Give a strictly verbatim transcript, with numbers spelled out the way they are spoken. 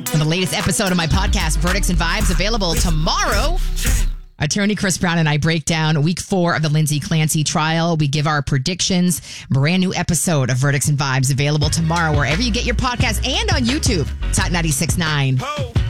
And the latest episode of my podcast, Verdicts and Vibes, available tomorrow. Attorney Chris Brown and I break down week four of the Lindsay Clancy trial. We give our predictions. Brand new episode of Verdicts and Vibes available tomorrow wherever you get your podcast and on YouTube. It's Hot ninety-six point nine.